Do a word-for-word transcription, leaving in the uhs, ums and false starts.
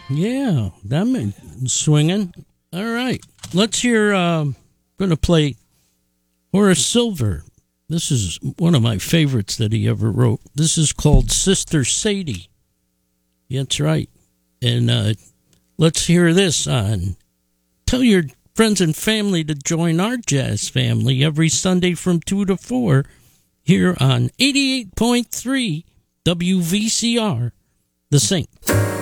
Yeah, that meant swinging. All right, let's hear. Um, going to play Horace Silver. This is one of my favorites that he ever wrote. This is called Sister Sadie. That's right. And uh, let's hear this on. Tell your friends and family to join our jazz family every Sunday from two to four here on eighty-eight point three W V C R, The Saint.